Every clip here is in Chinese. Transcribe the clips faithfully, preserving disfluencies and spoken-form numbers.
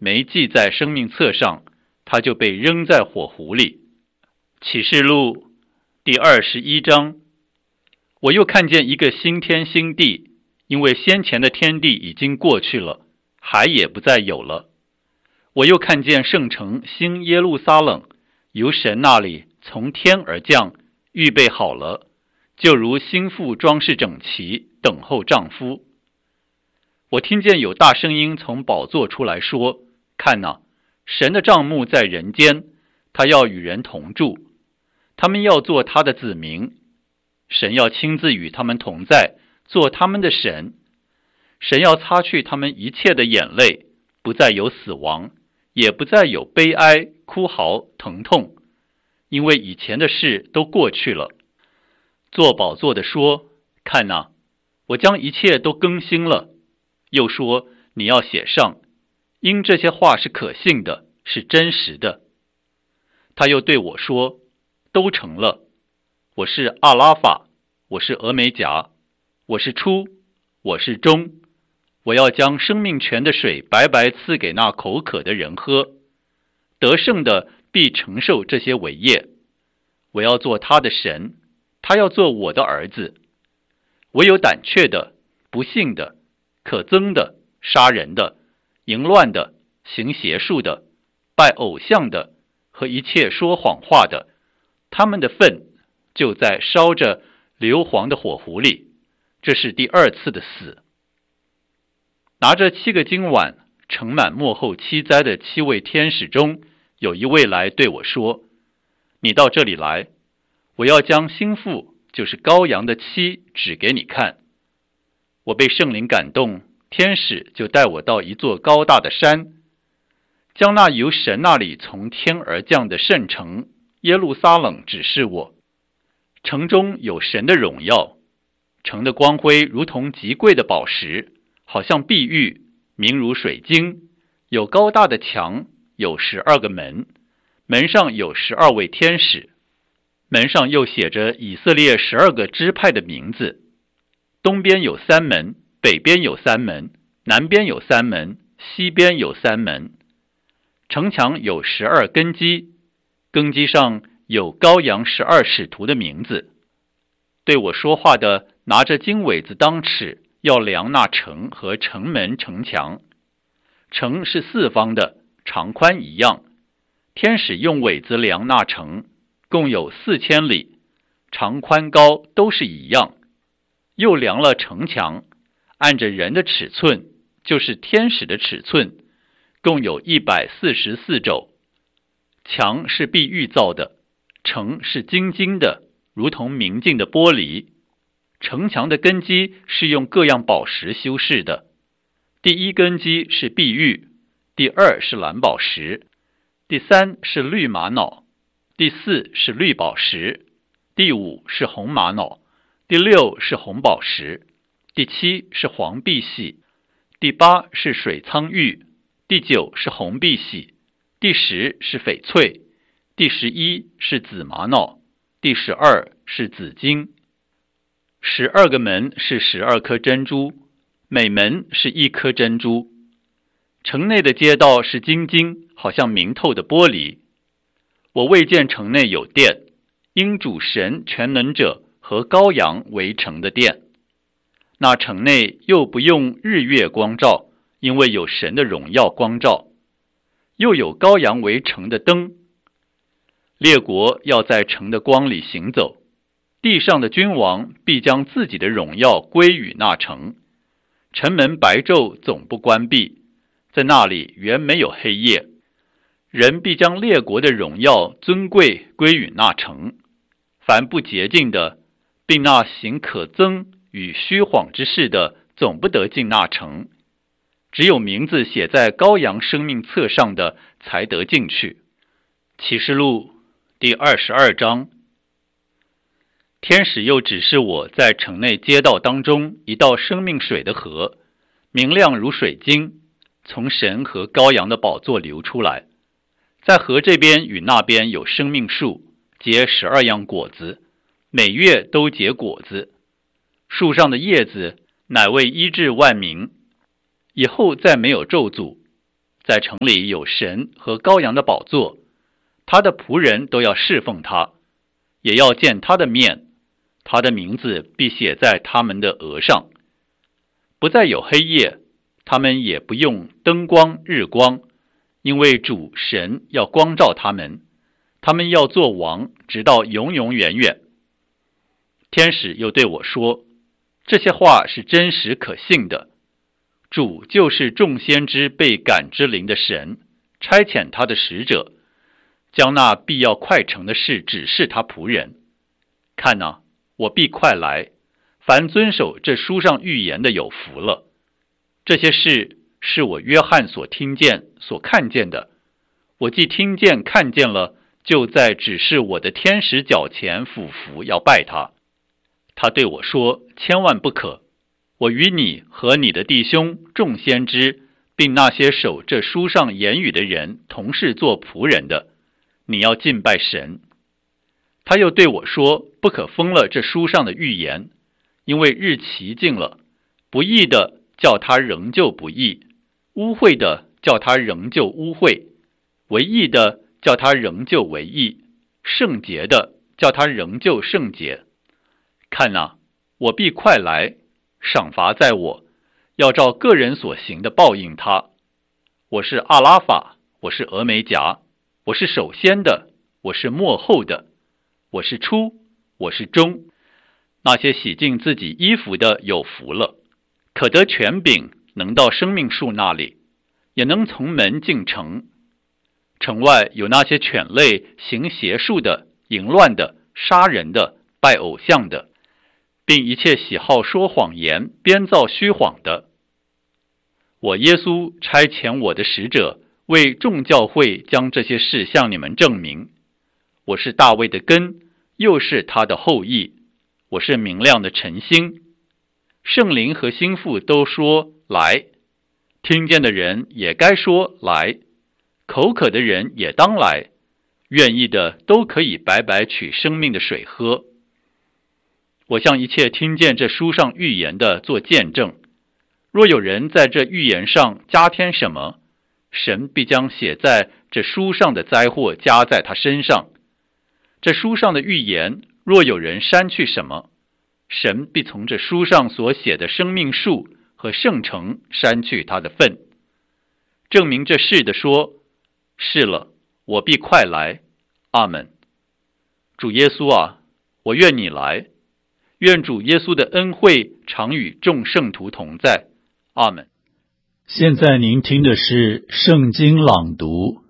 没记在生命册上，他就被扔在火湖里。启示录第二十一章。我又看见一个新天新地，因为先前的天地已经过去了，海也不再有了。我又看见圣城新耶路撒冷由神那里从天而降，预备好了，就如新妇装饰整齐，等候丈夫。我听见有大声音从宝座出来说，看哪，神的帐幕在人间，他要与人同住，他们要做他的子民，神要亲自与他们同在，做他们的神。神要擦去他们一切的眼泪，不再有死亡，也不再有悲哀、哭嚎、疼痛，因为以前的事都过去了。坐宝座的说，看哪，我将一切都更新了。又说，你要写上，因这些话是可信的，是真实的。他又对我说，都成了。我是阿拉法，我是俄梅甲，我是初，我是终。我要将生命泉的水白白赐给那口渴的人喝，得胜的必承受这些伟业。我要做他的神，他要做我的儿子。唯有胆怯的、不信的、可憎的、杀人的、淫乱的、行邪术的、拜偶像的和一切说谎话的，他们的份就在烧着硫磺的火湖里。这是第二次的死。拿着七个金碗盛满末后七灾的七位天使中，有一位来对我说，你到这里来，我要将新妇，就是羔羊的妻，指给你看。我被圣灵感动，天使就带我到一座高大的山，将那由神那里从天而降的圣城耶路撒冷指示我。城中有神的荣耀，城的光辉如同极贵的宝石，好像碧玉，明如水晶。有高大的墙，有十二个门，门上有十二位天使，门上又写着以色列十二个支派的名字。东边有三门，北边有三门，南边有三门，西边有三门。城墙有十二根基，根基上有羔羊十二使徒的名字。对我说话的拿着金苇子当尺，要量那城和城门城墙。城是四方的，长宽一样。天使用苇子量那城，共有四千里，长宽高都是一样。又量了城墙，按着人的尺寸，就是天使的尺寸，共有一百四十四肘。墙是碧玉造的，城是晶晶的，如同明镜的玻璃。城墙的根基是用各样宝石修饰的。第一根基是碧玉，第二是蓝宝石，第三是绿玛瑙，第四是绿宝石，第五是红玛瑙，第六是红宝石，第七是黄碧玺，第八是水苍玉，第九是红碧玺，第十是翡翠，第十一是紫玛瑙，第十二是紫金。十二个门是十二颗珍珠，每门是一颗珍珠。城内的街道是晶晶，好像明透的玻璃。我未见城内有殿，因主神全能者和羔羊为城的殿。那城内又不用日月光照，因为有神的荣耀光照。又有羔羊为城的灯。列国要在城的光里行走，地上的君王必将自己的荣耀归于那城。城门白昼总不关闭，在那里原没有黑夜。人必将列国的荣耀尊贵归于那城。凡不洁净的，并那行可憎与虚谎之事的，总不得进那城。只有名字写在羔羊生命册上的，才得进去。启示录第二十二章。天使又指示我在城内街道当中一道生命水的河，明亮如水晶，从神和羔羊的宝座流出来。在河这边与那边有生命树，结十二样果子，每月都结果子。树上的叶子乃为医治万民。以后再没有咒诅， 在城里有神和羔羊的宝座，他的仆人都要侍奉他，也要见他的面，他的名字必写在他们的额上。不再有黑夜，他们也不用灯光日光，因为主神要光照他们，他们要做王，直到永永远远。天使又对我说，这些话是真实可信的。主就是众先知被感之灵的神，差遣他的使者，将那必要快成的事指示他仆人。看哪，我必快来，凡遵守这书上预言的有福了。这些事是我约翰所听见所看见的，我既听见看见了，就在指示我的天使脚前俯伏要拜他。他对我说，千万不可，我与你和你的弟兄众先知，并那些守这书上言语的人同是做仆人的，你要敬拜神。他又对我说，不可封了这书上的预言，因为日期近了，不义的叫他仍旧不义，污秽的叫他仍旧污秽，为义的叫他仍旧为义，圣洁的叫他仍旧圣洁。看哪，我必快来，赏罚在我，要照个人所行的报应他。我是阿拉法，我是俄梅戛，我是首先的，我是末后的，我是初，我是终。那些洗净自己衣服的有福了，可得权柄，能到生命树那里，也能从门进城。城外有那些犬类，行邪术的，淫乱的，杀人的，拜偶像的，并一切喜好说谎言，编造虚谎的。我耶稣差遣我的使者，为众教会将这些事向你们证明。我是大卫的根，又是他的后裔，我是明亮的晨星。圣灵和心腹都说来，听见的人也该说来，口渴的人也当来，愿意的都可以白白取生命的水喝。我向一切听见这书上预言的做见证，若有人在这预言上加添什么，神必将写在这书上的灾祸加在他身上。这书上的预言，若有人删去什么，神必从这书上所写的生命树和圣城删去他的份。证明这事的说，是了，我必快来。阿们。主耶稣啊，我愿你来。愿主耶稣的恩惠常与众圣徒同在。阿们。 现在您听的是圣经朗读。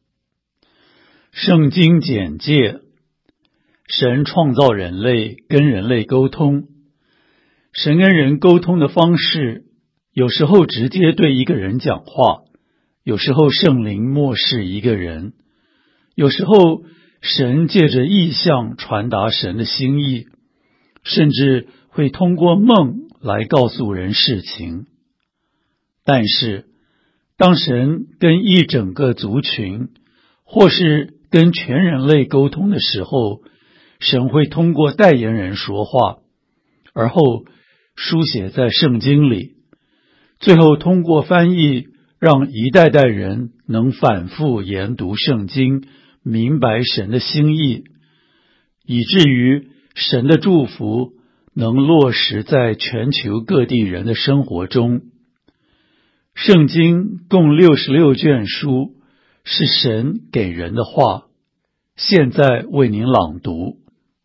圣经简介：神创造人类，跟人类沟通。神跟人沟通的方式，有时候直接对一个人讲话，有时候圣灵默示一个人，有时候神借着异象传达神的心意，甚至会通过梦来告诉人事情。但是，当神跟一整个族群，或是跟全人类沟通的时候，神会通过代言人说话，而后书写在圣经里，最后通过翻译，让一代代人能反复研读圣经，明白神的心意，以至于神的祝福能落实在全球各地人的生活中。圣经共六十六卷书，是神给人的话。现在为您朗读。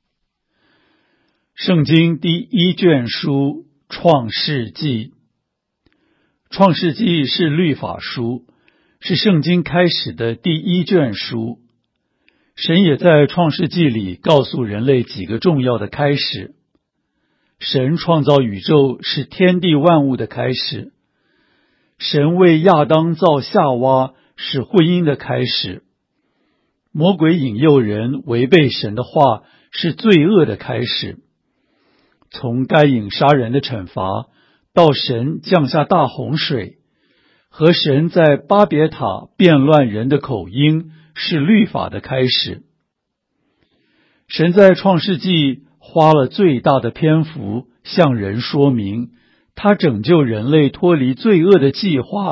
圣经第一卷书，创世纪。创世纪是律法书，是圣经开始的第一卷书。神也在创世纪里告诉人类几个重要的开始。神创造宇宙是天地万物的开始。神为亚当造夏娃是婚姻的开始。魔鬼引诱人违背神的话是罪恶的开始。从该隐杀人的惩罚，到神降下大洪水，和神在巴别塔变乱人的口音是律法的开始。神在创世纪花了最大的篇幅向人说明，他拯救人类脱离罪恶的计划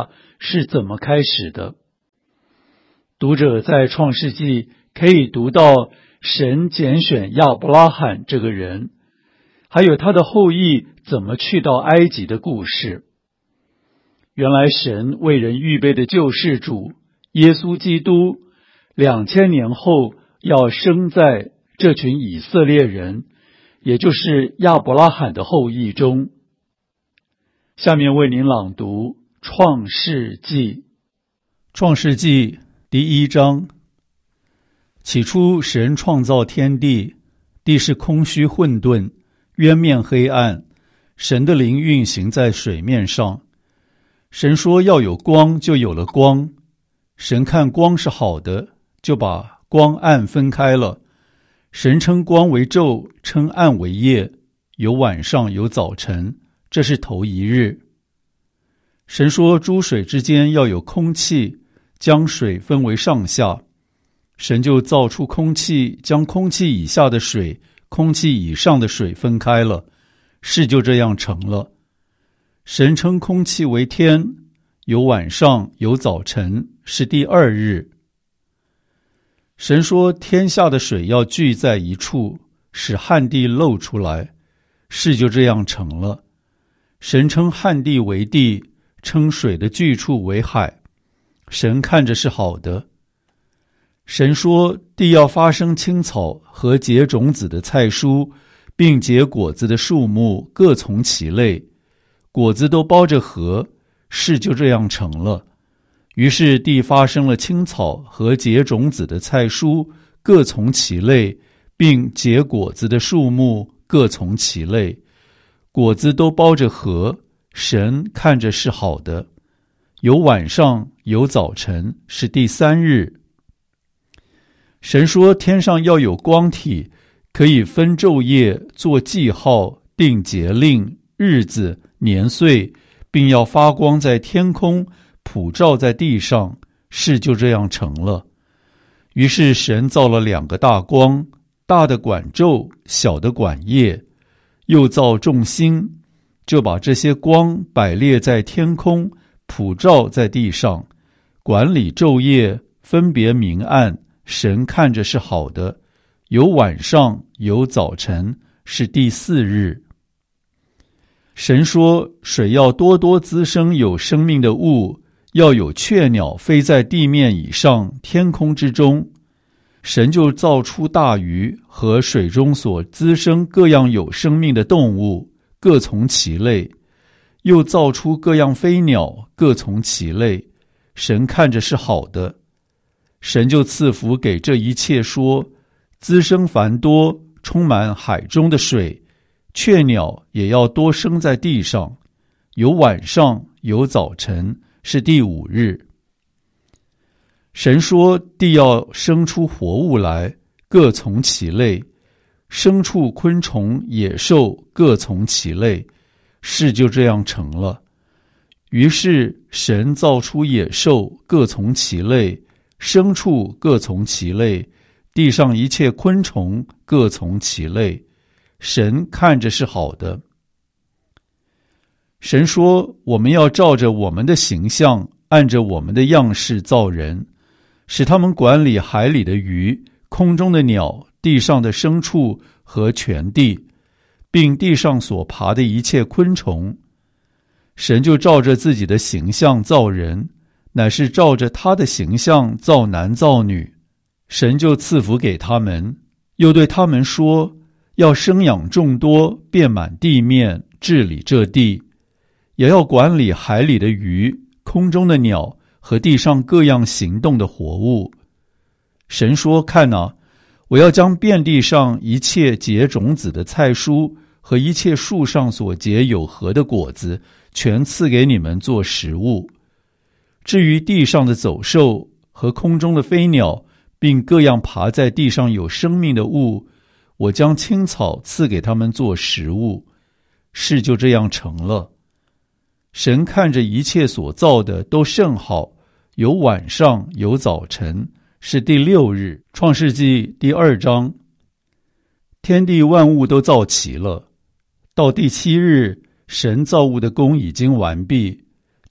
是怎么开始的。读者在创世纪可以读到神拣选亚伯拉罕这个人，还有他的后裔怎么去到埃及的故事。原来神为人预备的救世主耶稣基督，两千年后要生在这群以色列人，也就是亚伯拉罕的后裔中。下面为您朗读创世纪。创世纪第一章。起初神创造天地，地是空虚混沌，渊面黑暗，神的灵运行在水面上。神说要有光，就有了光。神看光是好的，就把光暗分开了。神称光为昼，称暗为夜，有晚上有早晨，这是头一日。神说诸水之间要有空气，将水分为上下。神就造出空气，将空气以下的水、空气以上的水分开了，事就这样成了。神称空气为天，有晚上有早晨，是第二日。神说天下的水要聚在一处，使旱地露出来，事就这样成了。神称旱地为地，称水的聚处为海。神看着是好的。神说地要发生青草和结种子的菜蔬，并结果子的树木，各从其类，果子都包着核，事就这样成了。于是地发生了青草和结种子的菜蔬，各从其类，并结果子的树木，各从其类，果子都包着核，神看着是好的。有晚上有早晨，是第三日。神说天上要有光体，可以分昼夜，做记号，定节令、日子、年岁，并要发光在天空，普照在地上，事就这样成了。于是神造了两个大光，大的管昼，小的管夜，又造众星，就把这些光摆列在天空，普照在地上，管理昼夜，分别明暗。神看着是好的，有晚上有早晨，是第四日。神说水要多多滋生有生命的物，要有雀鸟飞在地面以上，天空之中。神就造出大鱼和水中所滋生各样有生命的动物，各从其类，又造出各样飞鸟，各从其类。神看着是好的。神就赐福给这一切说，滋生繁多，充满海中的水，雀鸟也要多生在地上，有晚上有早晨，是第五日。神说地要生出活物来，各从其类，牲畜、昆虫、野兽各从其类，事就这样成了。于是神造出野兽，各从其类，牲畜各从其类，地上一切昆虫各从其类，神看着是好的。神说我们要照着我们的形象，按着我们的样式造人，使他们管理海里的鱼，空中的鸟，地上的牲畜和全地，并地上所爬的一切昆虫。神就照着自己的形象造人，乃是照着他的形象造男造女。神就赐福给他们，又对他们说，要生养众多，遍满地面，治理这地，也要管理海里的鱼，空中的鸟和地上各样行动的活物。神说，看啊，我要将遍地上一切结种子的菜蔬和一切树上所结有核的果子，全赐给你们做食物。至于地上的走兽和空中的飞鸟，并各样爬在地上有生命的物，我将青草赐给他们做食物。事就这样成了。神看着一切所造的都甚好，有晚上有早晨，是第六日。创世纪第二章。天地万物都造齐了，到第七日，神造物的工已经完毕，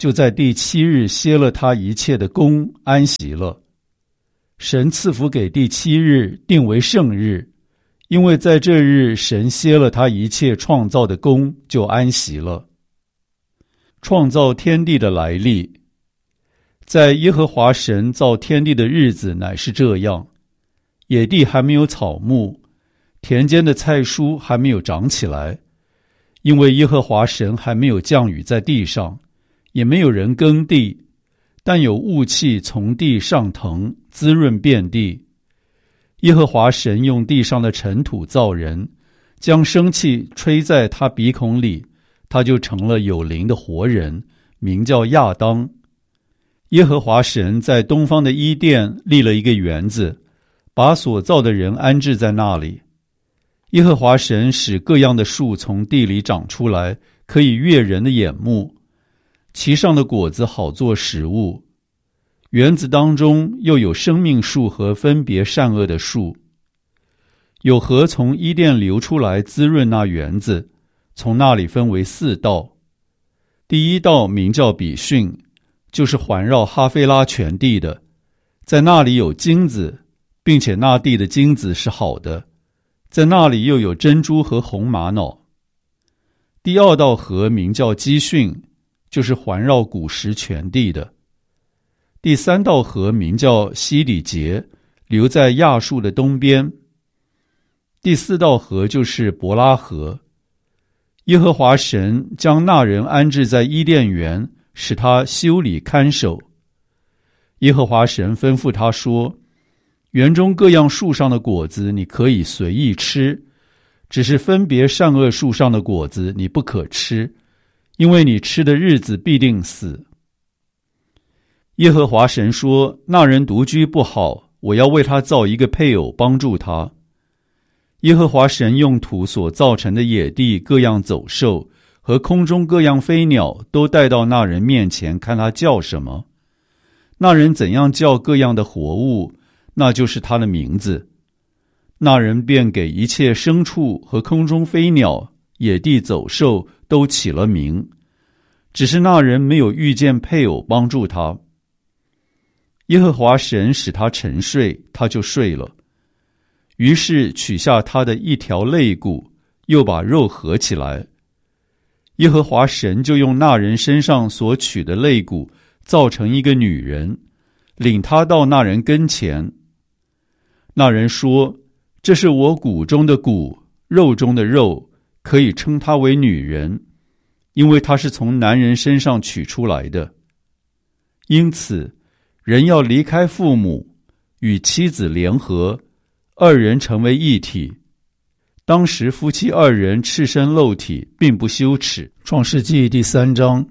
就在第七日歇了他一切的工，安息了。神赐福给第七日，定为圣日，因为在这日神歇了他一切创造的工，就安息了。创造天地的来历，在耶和华神造天地的日子乃是这样：野地还没有草木，田间的菜蔬还没有长起来，因为耶和华神还没有降雨在地上，也没有人耕地，但有雾气从地上腾，滋润遍地。耶和华神用地上的尘土造人，将生气吹在他鼻孔里，他就成了有灵的活人，名叫亚当。耶和华神在东方的伊甸立了一个园子，把所造的人安置在那里。耶和华神使各样的树从地里长出来，可以悦人的眼目，其上的果子好做食物。园子当中又有生命树和分别善恶的树。有河从伊甸流出来，滋润那园子，从那里分为四道。第一道名叫比逊，就是环绕哈菲拉全地的，在那里有金子，并且那地的金子是好的，在那里又有珍珠和红玛瑙。第二道河名叫基训，就是环绕古时全地的。第三道河名叫西底结，流在亚述的东边。第四道河就是伯拉河。耶和华神将那人安置在伊甸园，使他修理看守。耶和华神吩咐他说：园中各样树上的果子你可以随意吃，只是分别善恶树上的果子你不可吃，因为你吃的日子必定死。耶和华神说：那人独居不好，我要为他造一个配偶帮助他。耶和华神用土所造成的野地各样走兽和空中各样飞鸟都带到那人面前，看他叫什么。那人怎样叫各样的活物，那就是他的名字。那人便给一切牲畜和空中飞鸟、野地走兽都起了名，只是那人没有遇见配偶帮助他。耶和华神使他沉睡，他就睡了。于是取下他的一条肋骨，又把肉合起来。耶和华神就用那人身上所取的肋骨造成一个女人，领他到那人跟前。那人说：这是我骨中的骨，肉中的肉，可以称她为女人，因为她是从男人身上取出来的。因此人要离开父母，与妻子联合，二人成为一体。当时夫妻二人赤身露体，并不羞耻。创世纪第三章。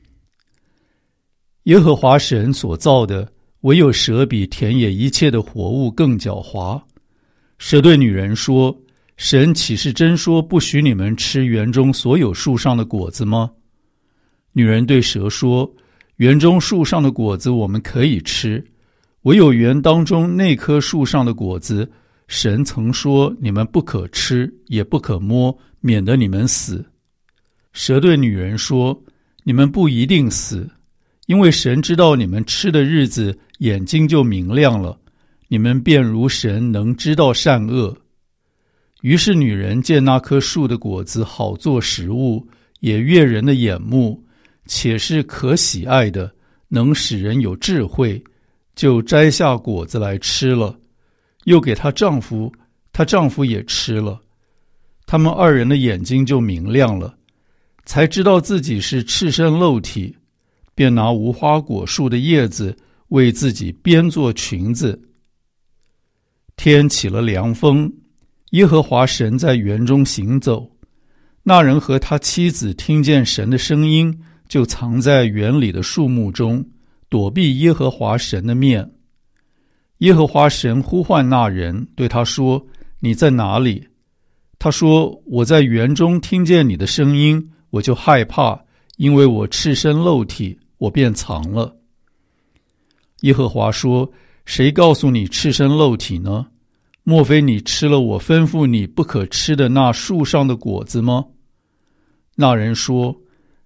耶和华神所造的，唯有蛇比田野一切的活物更狡猾。蛇对女人说：神岂是真说不许你们吃园中所有树上的果子吗？女人对蛇说：园中树上的果子我们可以吃，唯有园当中那棵树上的果子，神曾说你们不可吃，也不可摸，免得你们死。蛇对女人说：你们不一定死，因为神知道你们吃的日子，眼睛就明亮了，你们便如神，能知道善恶。于是女人见那棵树的果子好做食物，也悦人的眼目，且是可喜爱的，能使人有智慧，就摘下果子来吃了，又给她丈夫，她丈夫也吃了。他们二人的眼睛就明亮了，才知道自己是赤身露体，便拿无花果树的叶子为自己编做裙子。天起了凉风，耶和华神在园中行走。那人和他妻子听见神的声音，就藏在园里的树木中，躲避耶和华神的面。耶和华神呼唤那人，对他说：你在哪里？他说：我在园中听见你的声音，我就害怕，因为我赤身露体，我便藏了。耶和华说：谁告诉你赤身露体呢？莫非你吃了我吩咐你不可吃的那树上的果子吗？那人说：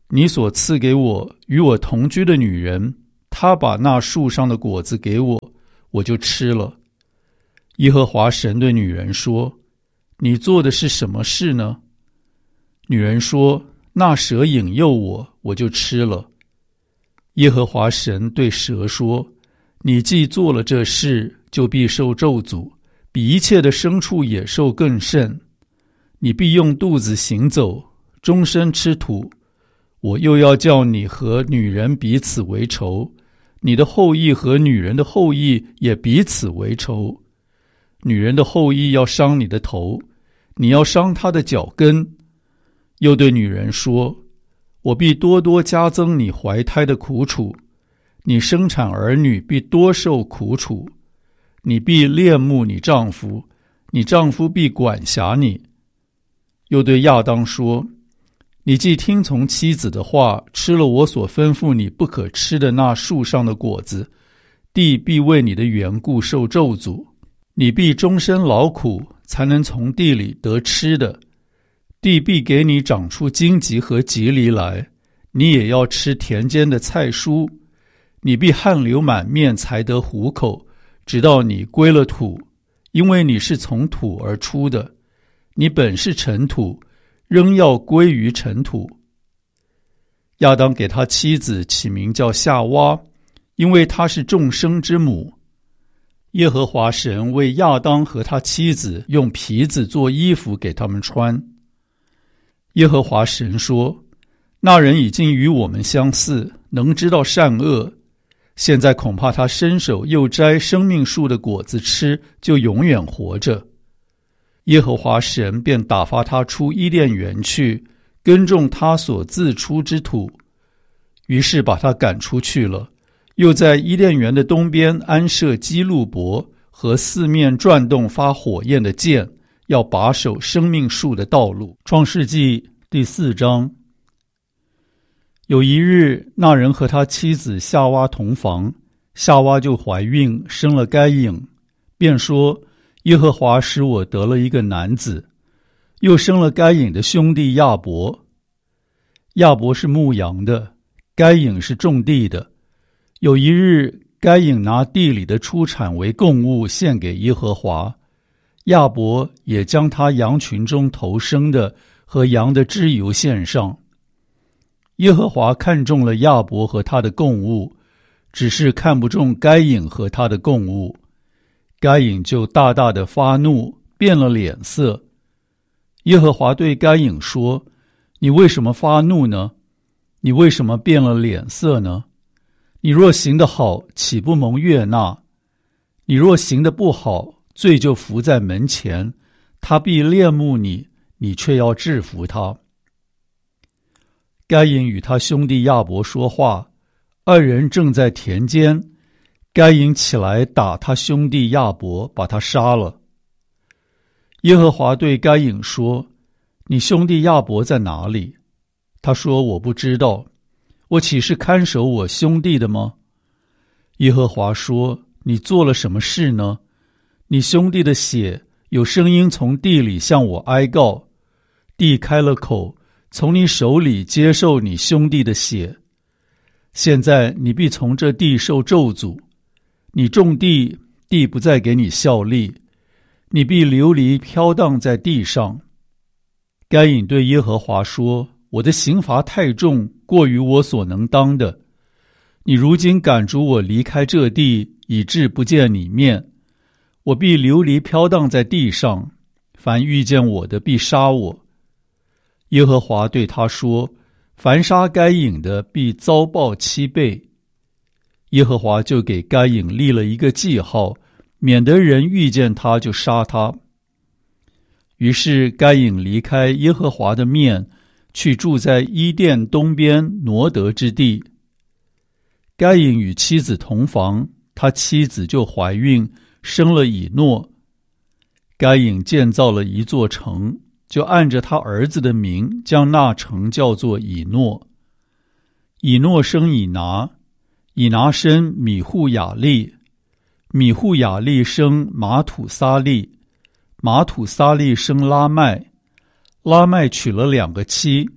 你所赐给我与我同居的女人，她把那树上的果子给我，我就吃了。耶和华神对女人说，你做的是什么事呢？女人说，那蛇引诱我，我就吃了。耶和华神对蛇说，你既做了这事，就必受咒诅，比一切的牲畜野兽更甚。你必用肚子行走，终身吃土。我又要叫你和女人彼此为仇，你的后裔和女人的后裔也彼此为仇。女人的后裔要伤你的头，你要伤她的脚跟。又对女人说，我必多多加增你怀胎的苦楚，你生产儿女必多受苦楚。你必恋慕你丈夫，你丈夫必管辖你。又对亚当说，你既听从妻子的话，吃了我所吩咐你不可吃的那树上的果子，地必为你的缘故受咒诅，你必终身劳苦，才能从地里得吃的。地必给你长出荆棘和棘藜来，你也要吃田间的菜蔬。你必汗流满面才得糊口，直到你归了土，因为你是从土而出的，你本是尘土，仍要归于尘土。亚当给他妻子起名叫夏娃，因为她是众生之母。耶和华神为亚当和他妻子用皮子做衣服给他们穿。耶和华神说，那人已经与我们相似，能知道善恶，现在恐怕他伸手又摘生命树的果子吃，就永远活着。耶和华神便打发他出伊甸园去，耕种他所自出之土，于是把他赶出去了。又在伊甸园的东边安设基路伯和四面转动发火焰的剑，要把守生命树的道路。创世纪第四章。有一日，那人和他妻子夏娃同房，夏娃就怀孕，生了该隐，便说，耶和华使我得了一个男子。又生了该隐的兄弟亚伯。亚伯是牧羊的，该隐是种地的。有一日，该隐拿地里的出产为供物献给耶和华，亚伯也将他羊群中头生的和羊的脂油献上。耶和华看中了亚伯和他的供物，只是看不中该隐和他的供物。该隐就大大的发怒，变了脸色。耶和华对该隐说，你为什么发怒呢？你为什么变了脸色呢？你若行得好，岂不蒙悦纳？你若行得不好，罪就伏在门前，他必恋慕你，你却要制服他。该隐与他兄弟亚伯说话，二人正在田间，该隐起来打他兄弟亚伯，把他杀了。耶和华对该隐说，你兄弟亚伯在哪里？他说，我不知道，我岂是看守我兄弟的吗？耶和华说，你做了什么事呢？你兄弟的血有声音从地里向我哀告，地开了口，从你手里接受你兄弟的血。现在你必从这地受咒诅，你种地，地不再给你效力，你必流离飘荡在地上。该隐对耶和华说，我的刑罚太重，过于我所能当的。你如今赶逐我离开这地，以致不见你面，我必流离飘荡在地上，凡遇见我的必杀我。耶和华对他说，凡杀该隐的必遭报七倍。耶和华就给该隐立了一个记号，免得人遇见他就杀他。于是该隐离开耶和华的面，去住在伊甸东边挪得之地。该隐与妻子同房，他妻子就怀孕，生了以诺。该隐建造了一座城，就按着他儿子的名，将那城叫做以诺。以诺生以拿，以拿生米户雅利，米户雅利生马土撒利，马土撒利生拉麦，拉麦娶了两个妻，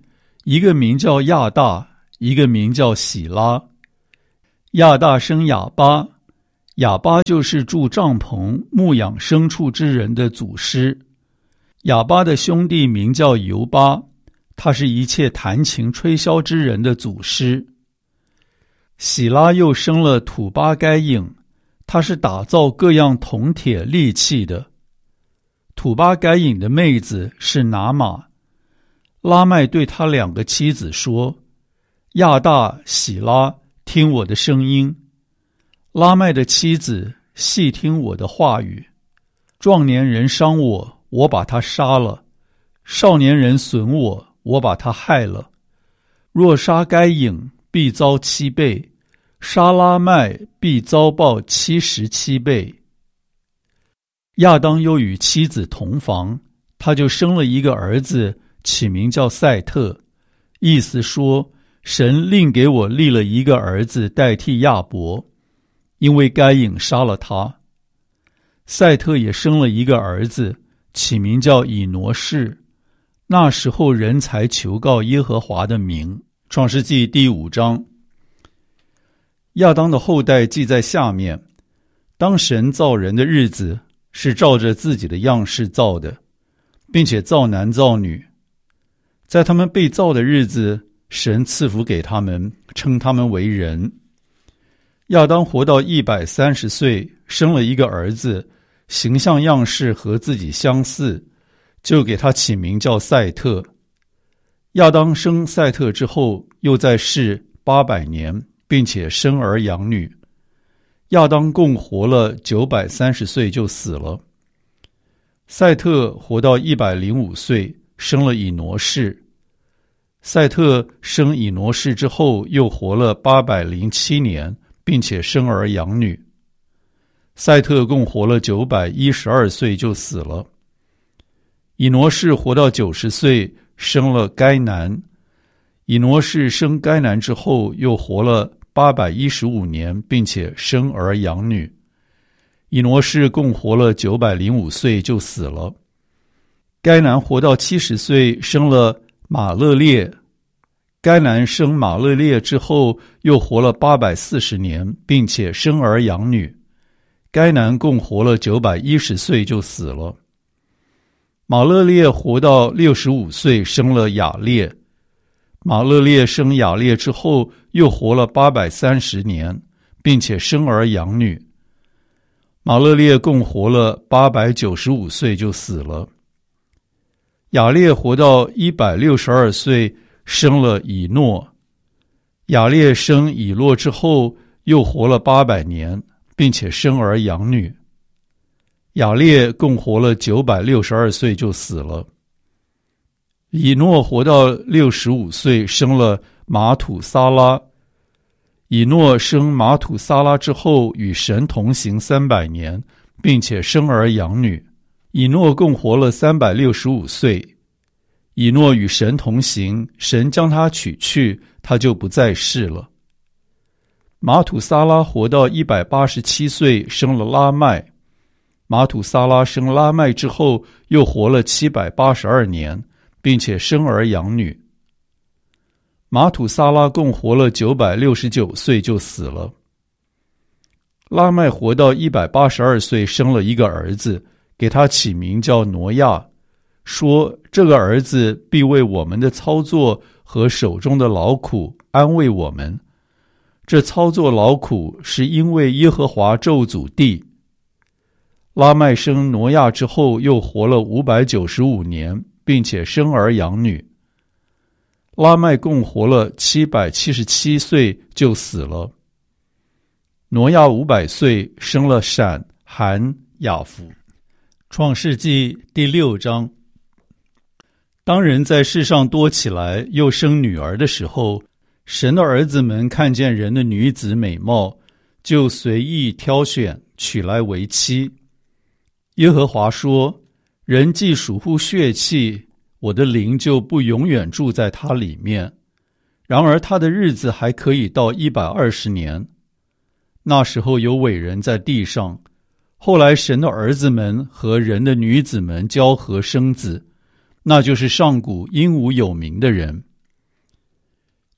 一个名叫亚大，一个名叫喜拉。亚大生亚巴，亚巴就是住帐篷牧养牲畜之人的祖师。亚巴的兄弟名叫尤巴，他是一切弹琴吹箫之人的祖师。喜拉又生了土巴该隐，他是打造各样铜铁利器的。土巴该隐的妹子是拿玛。拉麦对他两个妻子说：亚大、喜拉，听我的声音。拉麦的妻子细听我的话语。壮年人伤我，我把他杀了；少年人损我，我把他害了。若杀该隐，必遭七倍；杀拉麦，必遭报七十七倍。亚当又与妻子同房，他就生了一个儿子，起名叫赛特，意思说神另给我立了一个儿子代替亚伯，因为该隐杀了他。赛特也生了一个儿子，起名叫以挪士。那时候人才求告耶和华的名。创世纪第五章。亚当的后代记在下面。当神造人的日子，是照着自己的样式造的，并且造男造女。在他们被造的日子，神赐福给他们，称他们为人。亚当活到一百三十岁，生了一个儿子，形象样式和自己相似，就给他起名叫赛特。亚当生赛特之后，又在世八百年，并且生儿养女。亚当共活了九百三十岁就死了。赛特活到一百零五岁，生了以挪士。赛特生以挪士之后，又活了八百零七年，并且生儿养女。赛特共活了九百一十二岁就死了。以挪士活到九十岁，生了该南。以挪士生该南之后，又活了八百一十五年，并且生儿养女。以挪士共活了九百零五岁就死了。该南活到七十岁，生了马勒列。该南生马勒列之后，又活了八百四十年，并且生儿养女。该南共活了九百一十岁就死了。马勒列活到六十五岁，生了雅列。马勒列生雅列之后，又活了八百三十年，并且生儿养女。马勒列共活了八百九十五岁就死了。雅列活到一百六十二岁，生了以诺。雅列生以诺之后，又活了八百年，并且生儿养女。雅列共活了九百六十二岁就死了。以诺活到六十五岁，生了马土撒拉。以诺生马土撒拉之后，与神同行三百年，并且生儿养女。以诺共活了三百六十五岁。以诺与神同行，神将他取去，他就不在世了。马土撒拉活到一百八十七岁，生了拉麦。马土撒拉生拉麦之后，又活了七百八十二年，并且生儿养女。马土撒拉共活了九百六十九岁就死了。拉麦活到一百八十二岁，生了一个儿子，给他起名叫挪亚，说这个儿子必为我们的操作和手中的劳苦安慰我们。这操作劳苦是因为耶和华咒诅地。拉麦生挪亚之后，又活了五百九十五年，并且生儿养女。拉麦共活了七百七十七岁就死了。挪亚五百岁，生了闪、含、雅弗。创世纪第六章。当人在世上多起来，又生女儿的时候，神的儿子们看见人的女子美貌，就随意挑选，娶来为妻。耶和华说：人既属乎血气，我的灵就不永远住在他里面。然而他的日子还可以到一百二十年。那时候有伟人在地上，后来神的儿子们和人的女子们交合生子，那就是上古英武有名的人。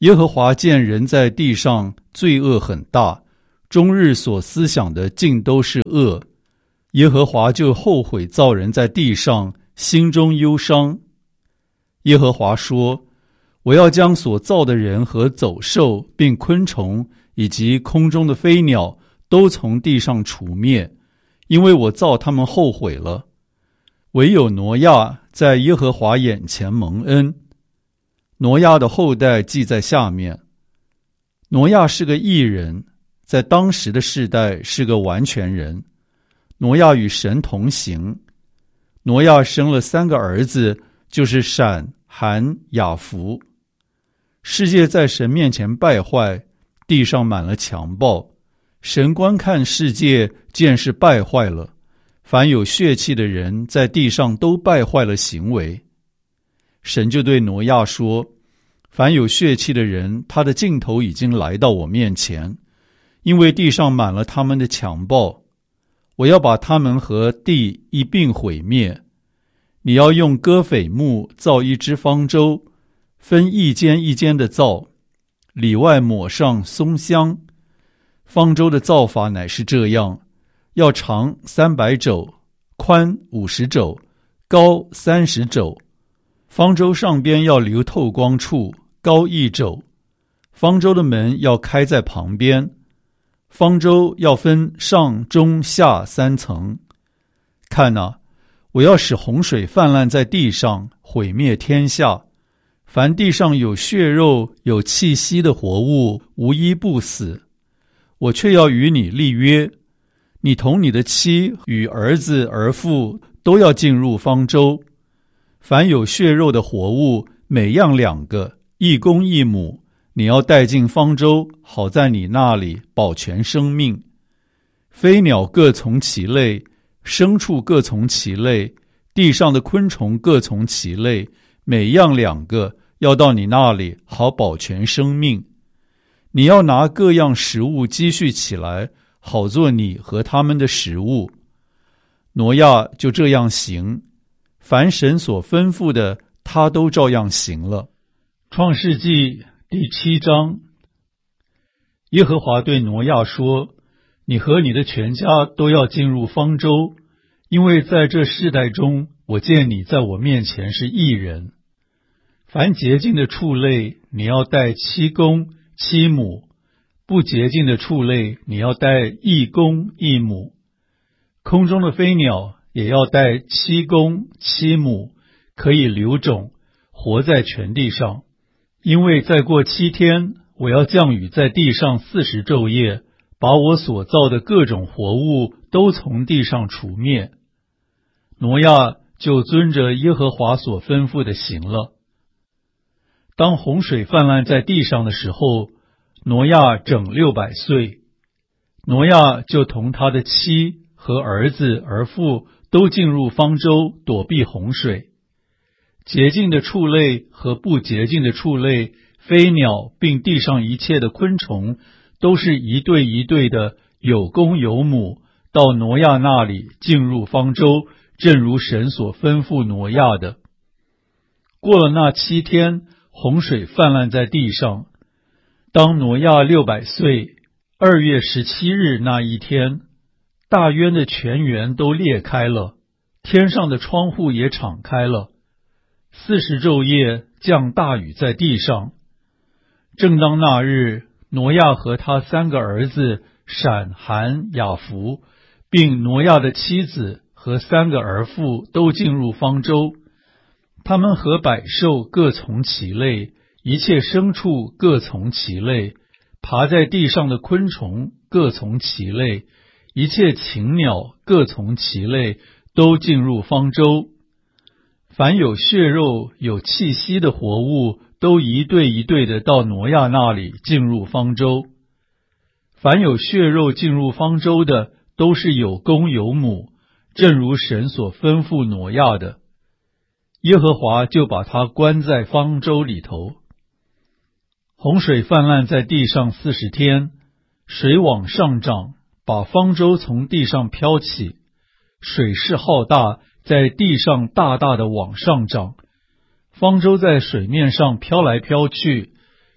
耶和华见人在地上罪恶很大，终日所思想的尽都是恶，耶和华就后悔造人在地上，心中忧伤。耶和华说，我要将所造的人和走兽并昆虫以及空中的飞鸟都从地上除灭，因为我造他们后悔了。唯有挪亚在耶和华眼前蒙恩。挪亚的后代记在下面。挪亚是个义人，在当时的世代是个完全人。挪亚与神同行。挪亚生了三个儿子，就是闪、含、雅弗。世界在神面前败坏，地上满了强暴。神观看世界，见是败坏了，凡有血气的人在地上都败坏了行为。神就对挪亚说，凡有血气的人，他的尽头已经来到我面前，因为地上满了他们的强暴，我要把他们和地一并毁灭。你要用戈斐木造一只方舟，分一间一间的造，里外抹上松香。方舟的造法乃是这样，要长三百肘，宽五十肘，高三十肘。方舟上边要留透光处，高一肘。方舟的门要开在旁边。方舟要分上中下三层。看哪，我要使洪水泛滥在地上，毁灭天下。凡地上有血肉有气息的活物，无一不死。我却要与你立约，你同你的妻与儿子儿妇都要进入方舟。凡有血肉的活物，每样两个，一公一母，你要带进方舟，好在你那里保全生命。飞鸟各从其类，牲畜各从其类，地上的昆虫各从其类，每样两个，要到你那里好保全生命。你要拿各样食物积蓄起来，好做你和他们的食物。挪亚就这样行，凡神所吩咐的，他都照样行了。创世纪第七章。耶和华对挪亚说，你和你的全家都要进入方舟，因为在这世代中，我见你在我面前是义人。凡洁净的畜类，你要带七公七母；不洁净的畜类，你要带一公一母。空中的飞鸟也要带七公七母，可以留种，活在全地上。因为再过七天，我要降雨在地上四十昼夜，把我所造的各种活物都从地上除灭。挪亚就遵着耶和华所吩咐的行了。当洪水泛滥在地上的时候，挪亚整六百岁。挪亚就同他的妻和儿子儿妇都进入方舟，躲避洪水。洁净的畜类和不洁净的畜类，飞鸟并地上一切的昆虫，都是一对一对的，有公有母，到挪亚那里进入方舟，正如神所吩咐挪亚的。过了那七天，洪水泛滥在地上。当挪亚六百岁，二月十七日那一天，大渊的泉源都裂开了，天上的窗户也敞开了。四十昼夜降大雨在地上。正当那日，挪亚和他三个儿子闪、含、雅弗，并挪亚的妻子和三个儿妇都进入方舟。他们和百兽各从其类，一切牲畜各从其类，爬在地上的昆虫各从其类，一切禽鸟各从其类，都进入方舟。凡有血肉有气息的活物，都一对一对的到挪亚那里进入方舟。凡有血肉进入方舟的，都是有公有母，正如神所吩咐挪亚的。耶和华就把他关在方舟里头。洪水泛滥在地上四十天，水往上涨，把方舟从地上飘起，水势浩大，在地上大大的往上涨。方舟在水面上飘来飘去，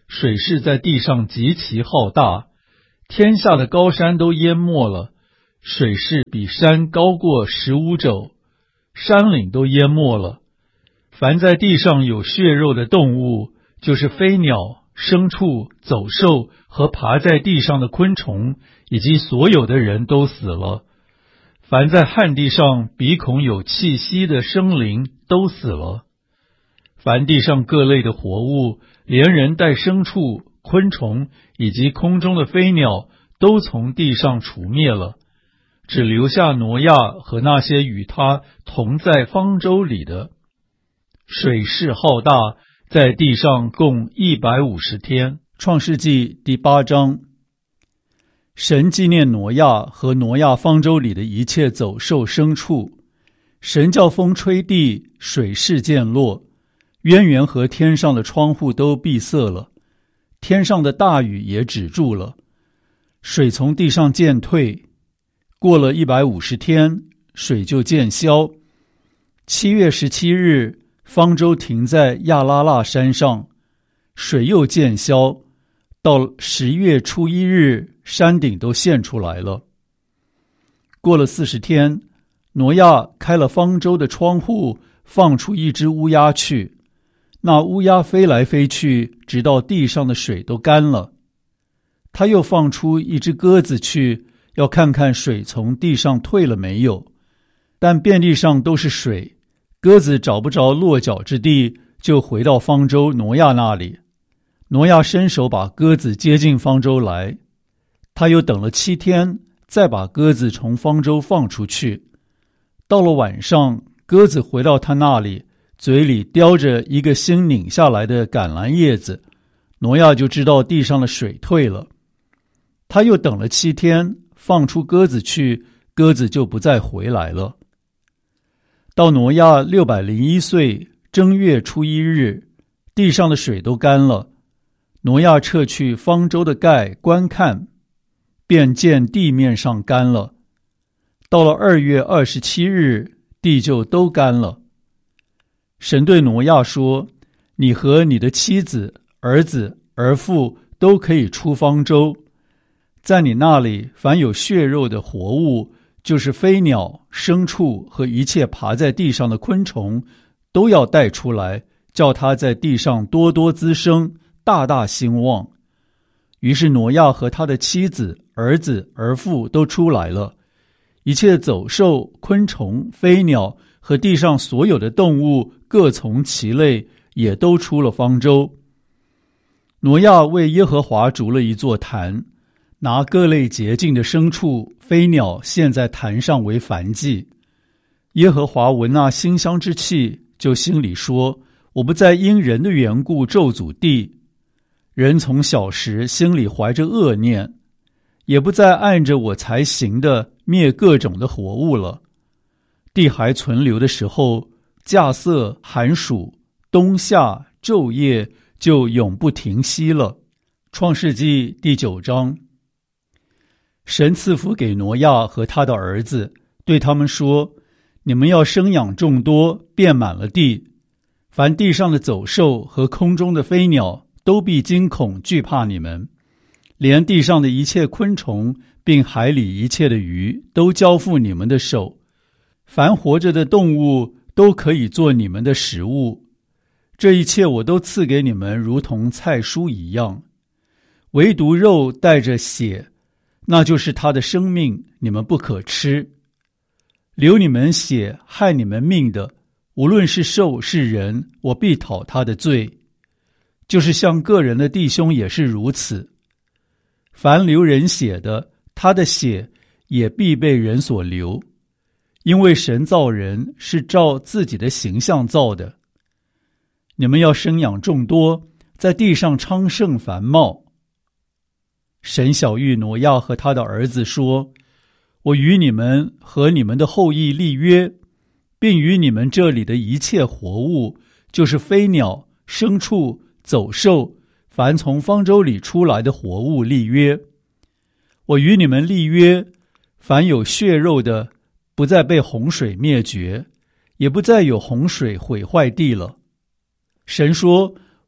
水势在地上极其浩大，天下的高山都淹没了，水势比山高过十五肘，山岭都淹没了。凡在地上有血肉的动物，就是飞鸟、牲畜、走兽和爬在地上的昆虫，以及所有的人都死了。凡在旱地上鼻孔有气息的生灵都死了。凡地上各类的活物，连人带牲畜、昆虫以及空中的飞鸟，都从地上除灭了，只留下挪亚和那些与他同在方舟里的。水势浩大，在地上共一百五十天。创世纪第八章。神纪念挪亚和挪亚方舟里的一切走兽牲畜。神叫风吹地，水势渐落，渊源和天上的窗户都闭塞了，天上的大雨也止住了，水从地上渐退。过了一百五十天，水就渐消。七月十七日，方舟停在亚拉腊山上，水又渐消。到十月初一日，山顶都现出来了。过了四十天，挪亚开了方舟的窗户，放出一只乌鸦去。那乌鸦飞来飞去，直到地上的水都干了。他又放出一只鸽子去，要看看水从地上退了没有。但遍地上都是水，鸽子找不着落脚之地，就回到方舟挪亚那里。挪亚伸手把鸽子接进方舟来，他又等了七天，再把鸽子从方舟放出去。到了晚上，鸽子回到他那里，嘴里叼着一个新拧下来的橄榄叶子，挪亚就知道地上的水退了。他又等了七天，放出鸽子去，鸽子就不再回来了。到挪亚六百零一岁正月初一日，地上的水都干了。挪亚撤去方舟的盖观看，便见地面上干了。到了二月二十七日，地就都干了。神对挪亚说：你和你的妻子、儿子、儿妇都可以出方舟。在你那里，凡有血肉的活物，就是飞鸟、牲畜和一切爬在地上的昆虫，都要带出来，叫它在地上多多滋生，大大兴旺。于是挪亚和他的妻子、儿子、儿妇都出来了，一切走兽、昆虫、飞鸟和地上所有的动物，各从其类，也都出了方舟。挪亚为耶和华筑了一座坛，拿各类洁净的牲畜、飞鸟献在坛上为燔祭。耶和华闻那馨香之气，就心里说：我不再因人的缘故咒诅地。人从小时心里怀着恶念，也不再按着我才行的灭各种的活物了。地还存留的时候，稼穑、寒暑、冬夏、昼夜就永不停息了。创世纪第九章。神赐福给挪亚和他的儿子，对他们说：你们要生养众多，遍满了地。凡地上的走兽和空中的飞鸟，都必惊恐惧怕你们。连地上的一切昆虫，并海里一切的鱼，都交付你们的手。凡活着的动物，都可以做你们的食物。这一切我都赐给你们，如同菜蔬一样。唯独肉带着血，那就是他的生命，你们不可吃。流你们血害你们命的，无论是兽是人，我必讨他的罪。就是像个人的弟兄也是如此。凡流人血的，他的血也必被人所流，因为神造人是照自己的形象造的。你们要生养众多，在地上昌盛繁茂。神晓谕挪亚和他的儿子说：我与你们和你们的后裔立约，并与你们这里的一切活物，就是飞鸟、牲畜、走兽，凡从方舟里出来的活物立约。我与你们立约，凡有血肉的，不再被洪水灭绝，也不再有洪水毁坏地了。神说：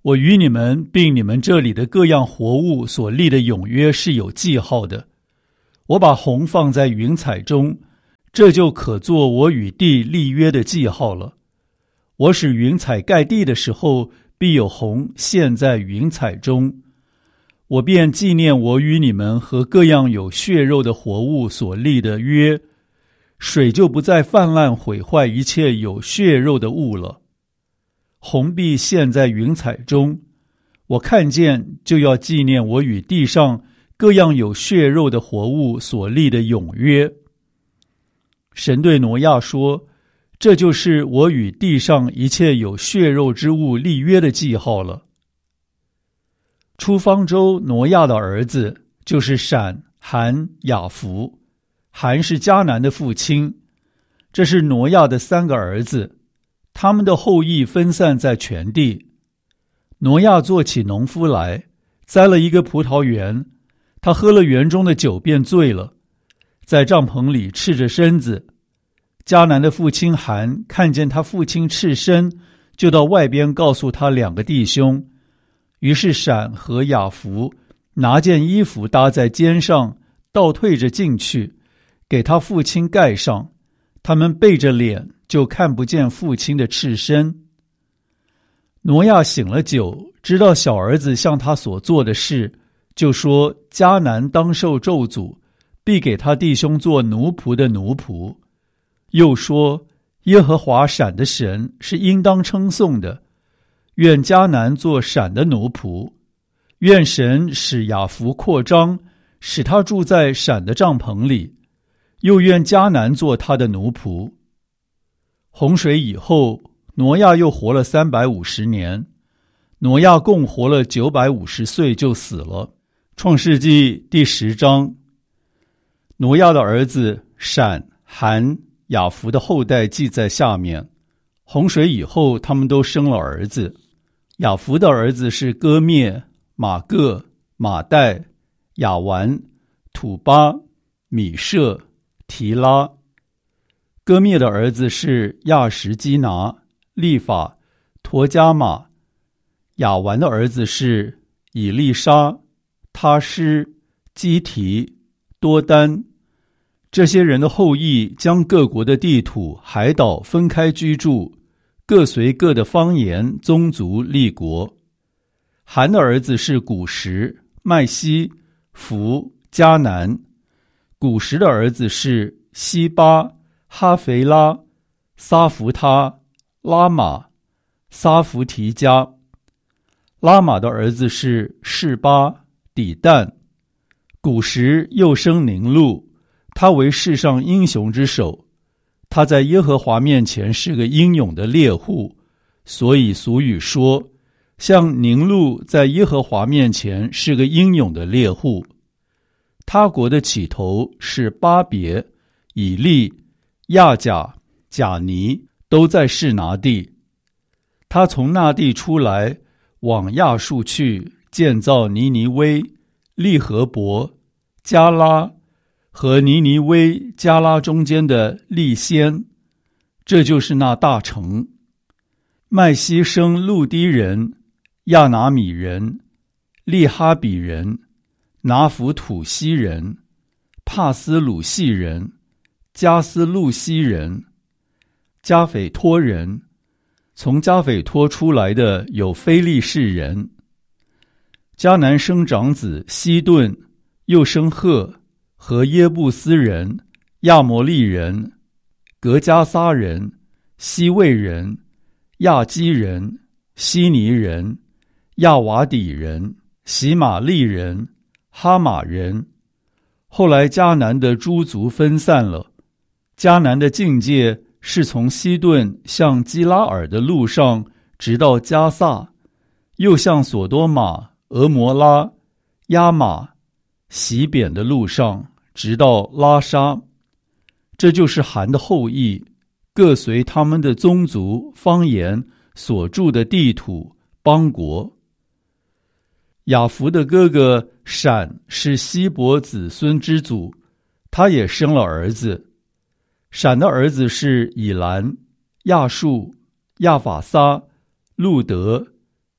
我与你们并你们这里的各样活物所立的永约是有记号的。我把虹放在云彩中，这就可做我与地立约的记号了。我使云彩盖地的时候，必有虹现在云彩中。我便纪念我与你们和各样有血肉的活物所立的约，水就不再泛滥毁坏一切有血肉的物了。虹必现在云彩中，我看见就要纪念我与地上各样有血肉的活物所立的永约。神对挪亚说，这就是我与地上一切有血肉之物立约的记号了。出方舟挪亚的儿子就是闪、含、雅弗。含是迦南的父亲，这是挪亚的三个儿子，他们的后裔分散在全地。挪亚做起农夫来，栽了一个葡萄园，他喝了园中的酒便醉了，在帐篷里赤着身子。迦南的父亲含看见他父亲赤身，就到外边告诉他两个弟兄。于是闪和雅弗拿件衣服搭在肩上，倒退着进去，给他父亲盖上。他们背着脸，就看不见父亲的赤身。挪亚醒了酒，知道小儿子向他所做的事，就说迦南当受咒诅，必给他弟兄做奴仆的奴仆。又说耶和华闪的神是应当称颂的，愿迦南做闪的奴仆，愿神使雅弗扩张，使他住在闪的帐篷里，又愿迦南做他的奴仆。洪水以后，挪亚又活了三百五十年，挪亚共活了九百五十岁就死了。创世纪第十章。挪亚的儿子闪、含、雅弗的后代记在下面。洪水以后，他们都生了儿子。雅弗的儿子是歌灭、马各、马代、雅完、土巴、米舍、提拉。歌灭的儿子是亚什基拿、利法、陀加马。雅完的儿子是以利沙、他施、基提、多丹。这些人的后裔将各国的地土、海岛分开居住，各随各的方言、宗族、立国。含的儿子是古实、麦西、弗、迦南。古实的儿子是西巴、哈肥拉、撒弗他、拉玛、撒弗提加。拉玛的儿子是示巴、底但。古实又生宁禄，他为世上英雄之首，他在耶和华面前是个英勇的猎户，所以俗语说，像宁禄在耶和华面前是个英勇的猎户。他国的起头是巴别、以利、亚甲、甲尼，都在示拿地。他从那地出来，往亚述去，建造尼尼微、利和伯、加拉和尼尼微、加拉中间的利先，这就是那大城。麦西生路低人、亚拿米人、利哈比人、拿弗土西人、帕斯鲁西人、加斯路西人、加斐托人。从加斐托出来的有非利士人。迦南生长子西顿，又生赫和耶布斯人、亚摩利人、格加撒人、西魏人、亚基人、希尼人、亚瓦底人、喜玛利人、哈马人。后来迦南的诸族分散了。迦南的境界是从西顿向基拉尔的路上，直到加萨，又向索多玛、俄摩拉、亚玛、洗扁的路上，直到拉沙。这就是含的后裔，各随他们的宗族、方言所住的地土、邦国。雅弗的哥哥闪是希伯子孙之祖，他也生了儿子。闪的儿子是以兰、亚述、亚法撒、路德、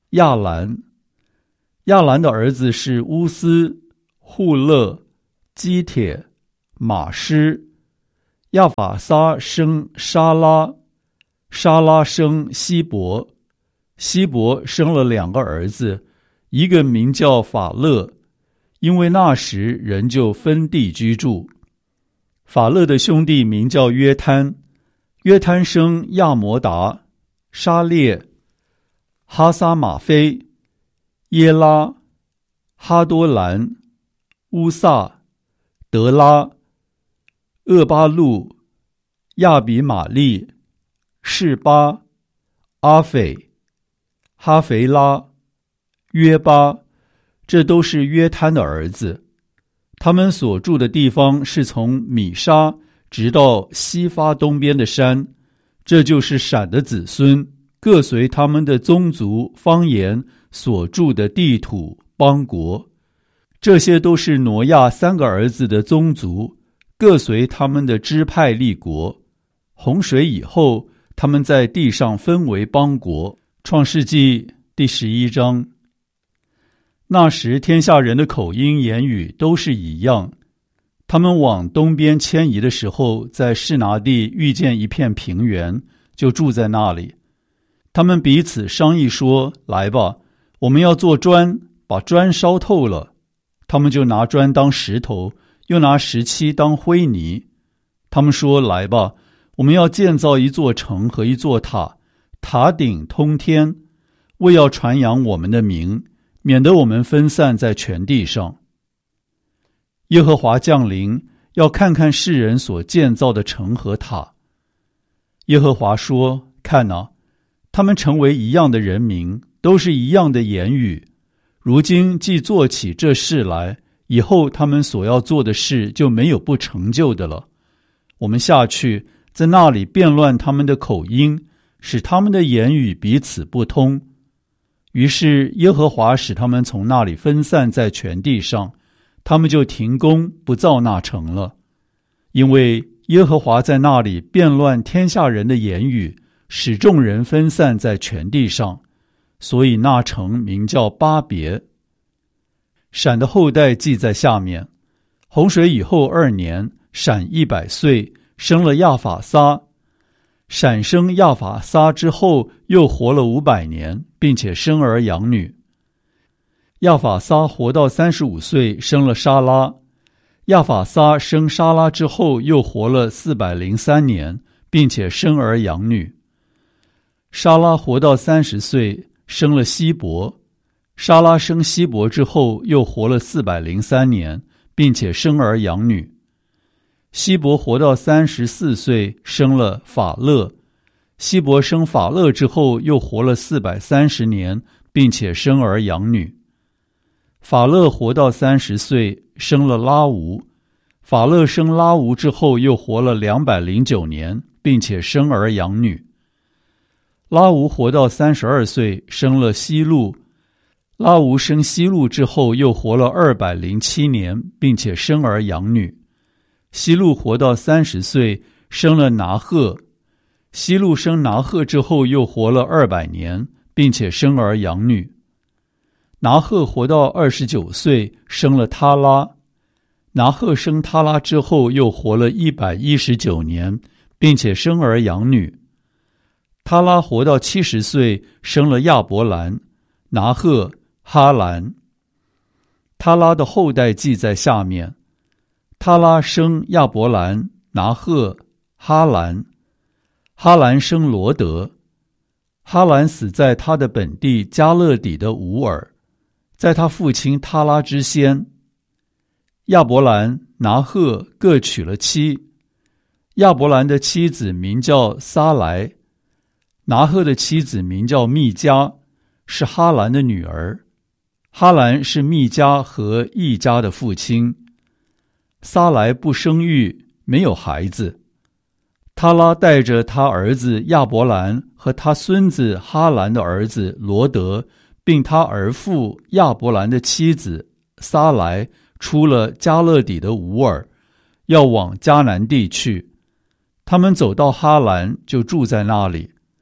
亚兰。亚兰的儿子是乌斯、户勒、基帖、马施。亚法撒生沙拉，沙拉生希伯，希伯生了两个儿子，一个名叫法勒，因为那时人就分地居住。法勒的兄弟名叫约摊，约摊生亚摩达、沙列、哈撒马菲、耶拉、哈多兰、乌萨、德拉、厄巴路、亚比玛利、示巴、阿斐、哈肥拉、约巴，这都是约摊的儿子。他们所住的地方是从米沙直到西发东边的山，这就是闪的子孙，各随他们的宗族方言所住的地土邦国。这些都是挪亚三个儿子的宗族，各随他们的支派立国。洪水以后，他们在地上分为邦国。创世纪第十一章。那时天下人的口音言语都是一样。他们往东边迁移的时候，在示拿地遇见一片平原，就住在那里。他们彼此商议说，来吧，我们要做砖，把砖烧透了。他们就拿砖当石头，又拿石漆当灰泥。他们说，来吧，我们要建造一座城和一座塔，塔顶通天，为要传扬我们的名，免得我们分散在全地上。耶和华降临，要看看世人所建造的城和塔。耶和华说，看哪，他们成为一样的人民，都是一样的言语。如今既做起这事来，以后他们所要做的事就没有不成就的了。我们下去，在那里变乱他们的口音，使他们的言语彼此不通。于是耶和华使他们从那里分散在全地上，他们就停工不造那城了。因为耶和华在那里变乱天下人的言语，使众人分散在全地上，所以那城名叫巴别。闪的后代记在下面。洪水以后二年，闪一百岁，生了亚法撒。闪生亚法撒之后，又活了五百年，并且生儿养女。亚法撒活到三十五岁，生了沙拉。亚法撒生沙拉之后，又活了四百零三年，并且生儿养女。沙拉活到三十岁，生了希伯。沙拉生希伯之后，又活了四百零三年，并且生儿养女。希伯活到三十四岁，生了法勒。希伯生法勒之后，又活了四百三十年，并且生儿养女。法勒活到三十岁，生了拉吾。法勒生拉吾之后，又活了两百零九年，并且生儿养女。拉吾活到三十二岁，生了希路。拉吾生希路之后，又活了二百零七年，并且生儿养女。希路活到三十岁，生了拿鹤。希路生拿鹤之后，又活了二百年，并且生儿养女。拿鹤活到二十九岁，生了他拉。拿鹤生他拉之后，又活了一百一十九年，并且生儿养女。他拉活到七十岁，生了亚伯兰、拿鹤、哈兰。他拉的后代记在下面。他拉生亚伯兰、拿鹤、哈兰。哈兰生罗德。哈兰死在他的本地加勒底的吾尔，在他父亲他拉之先。亚伯兰、拿鹤各娶了妻。亚伯兰的妻子名叫撒来，拿鹤的妻子名叫密迦，是哈兰的女儿。哈兰是密迦和易家的父亲。撒来不生育，没有孩子。他拉带着他儿子亚伯兰和他孙子哈兰的儿子罗德，并他儿父亚伯兰的妻子撒来，出了加勒底的吾尔，要往迦南地去。他们走到哈兰，就住在那里。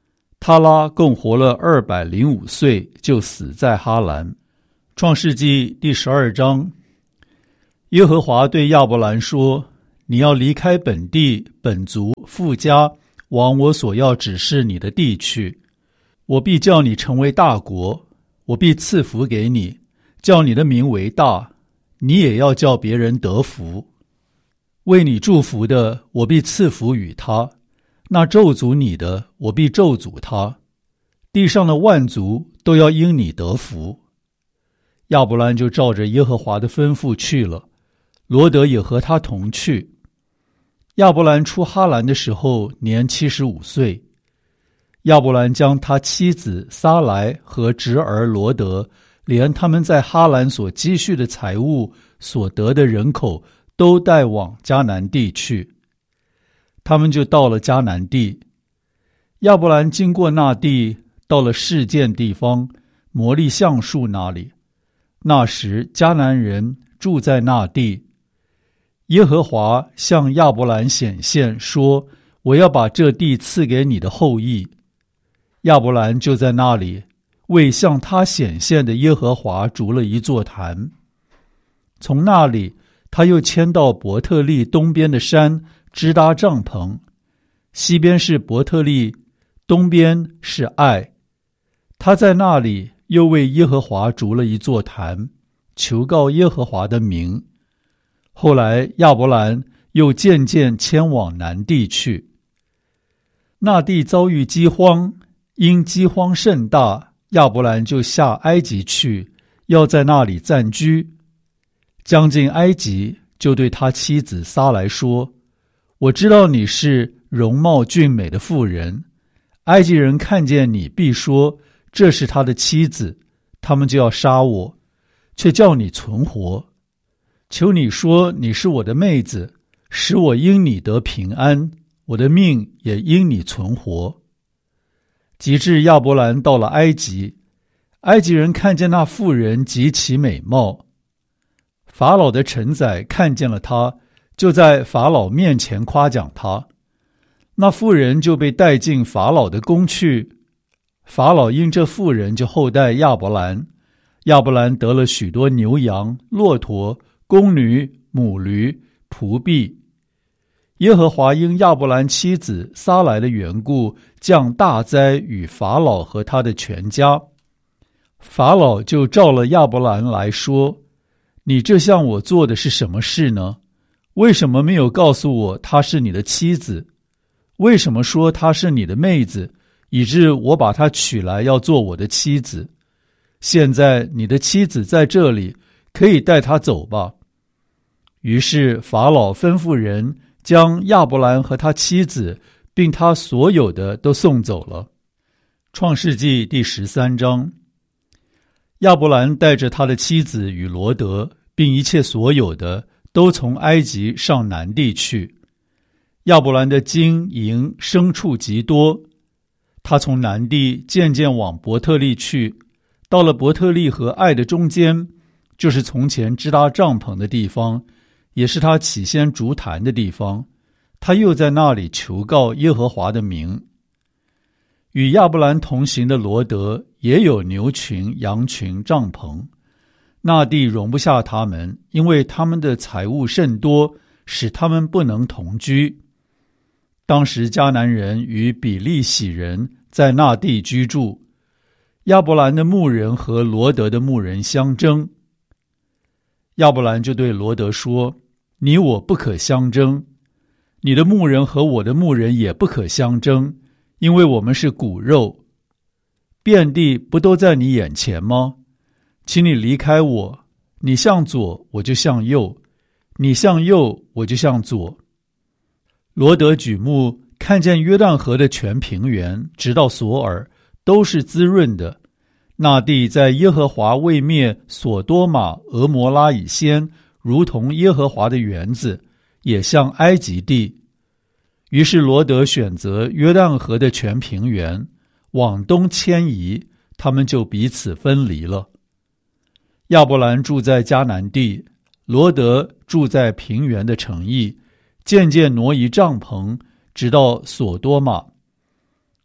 他拉共活了二百零五岁，就死在哈兰。创世纪第十二章，耶和华对亚伯兰说：你要离开本地、本族、父家，往我所要指示你的地去。我必叫你成为大国，我必赐福给你，叫你的名为大，你也要叫别人得福。为你祝福的，我必赐福与他；那咒诅你的，我必咒诅他。地上的万族都要因你得福。亚伯兰就照着耶和华的吩咐去了，罗得也和他同去。亚伯兰出哈兰的时候年七十五岁。亚伯兰将他妻子撒来和侄儿罗得，连他们在哈兰所积蓄的财物、所得的人口，都带往迦南地去。他们就到了迦南地。亚伯兰经过那地，到了示剑地方，摩利橡树那里。那时迦南人住在那地。耶和华向亚伯兰显现说：我要把这地赐给你的后裔。亚伯兰就在那里为向他显现的耶和华筑了一座坛。从那里他又迁到伯特利东边的山，支搭帐篷。西边是伯特利，东边是爱。他在那里又为耶和华筑了一座坛，求告耶和华的名。后来亚伯兰又渐渐迁往南地去。那地遭遇饥荒，因饥荒甚大，亚伯兰就下埃及去，要在那里暂居。将近埃及，就对他妻子撒来说：我知道你是容貌俊美的妇人，埃及人看见你必说这是他的妻子，他们就要杀我，却叫你存活。求你说你是我的妹子，使我因你得平安，我的命也因你存活。及至亚伯兰到了埃及，埃及人看见那妇人极其美貌。法老的臣宰看见了他，就在法老面前夸奖他。那妇人就被带进法老的宫去。法老因这妇人就厚待亚伯兰。亚伯兰得了许多牛羊、骆驼、公驴、母驴、仆婢。耶和华因亚伯兰妻子撒来的缘故，降大灾与法老和他的全家。法老就召了亚伯兰来说：你这向我做的是什么事呢？为什么没有告诉我她是你的妻子？为什么说她是你的妹子，以致我把她娶来要做我的妻子？现在你的妻子在这里，可以带她走吧。于是法老吩咐人将亚伯兰和他妻子并他所有的都送走了。创世纪第十三章，亚伯兰带着他的妻子与罗得并一切所有的都从埃及上南地去。亚伯兰的金银牲畜极多，他从南地渐渐往伯特利去，到了伯特利和爱的中间，就是从前支搭帐篷的地方，也是他起先筑坛的地方。他又在那里求告耶和华的名。与亚伯兰同行的罗得也有牛群、羊群、帐篷，那地容不下他们，因为他们的财物甚多，使他们不能同居。当时迦南人与比利洗人在那地居住，亚伯兰的牧人和罗得的牧人相争。亚伯兰就对罗得说：你我不可相争，你的牧人和我的牧人也不可相争，因为我们是骨肉。遍地不都在你眼前吗？请你离开我，你向左我就向右，你向右我就向左。罗得举目看见约旦河的全平原，直到索尔，都是滋润的。那地在耶和华未灭所多玛、俄摩拉以先，如同耶和华的园子，也像埃及地。于是罗得选择约旦河的全平原，往东迁移，他们就彼此分离了。亚伯兰住在迦南地，罗得住在平原的城邑，渐渐挪移帐篷，直到索多玛。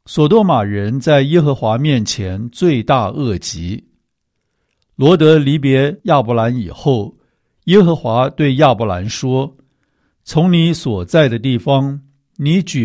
所多玛人在耶和华面前罪大恶极。罗得离别亚伯兰以后，耶和华对亚伯兰说：从你所在的地方，你举